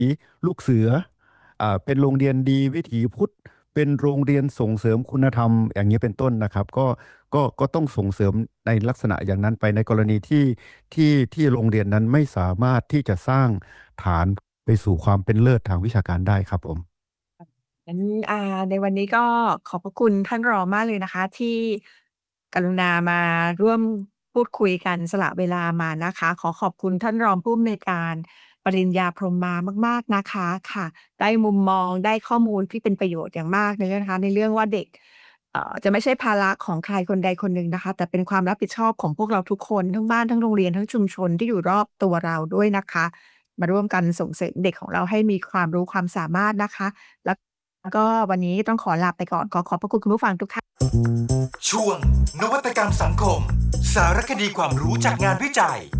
ลูกเสือเป็นโรงเรียนดีวิถีพุทธเป็นโรงเรียนส่งเสริมคุณธรรมอย่างนี้เป็นต้นนะครับก็ต้องส่งเสริมในลักษณะอย่างนั้นไปในกรณีที่โรงเรียนนั้นไม่สามารถที่จะสร้างฐานไปสู่ความเป็นเลิศทางวิชาการได้ครับผมงั้นในวันนี้ก็ขอบพระคุณท่านรองมากเลยนะคะที่กรุณามาร่วมพูดคุยกันสละเวลามานะคะขอขอบคุณท่านรองผู้อำนวยการปริญญาพรหมมามากๆนะคะค่ะได้มุมมองได้ข้อมูลที่เป็นประโยชน์อย่างมากเลยนะคะในเรื่องว่าเด็กจะไม่ใช่ภาระของใครคนใดคนหนึ่งนะคะแต่เป็นความรับผิดชอบของพวกเราทุกคนทั้งบ้านทั้งโรงเรียนทั้งชุมชนที่อยู่รอบตัวเราด้วยนะคะมาร่วมกันส่งเสริมเด็กของเราให้มีความรู้ความสามารถนะคะแล้ว แล้วก็วันนี้ต้องขอลาไปก่อนขอขอบพระคุณคุณผู้ฟังทุกท่านช่วงนวัตกรรมสังคมสารคดีความรู้จากงานวิจัย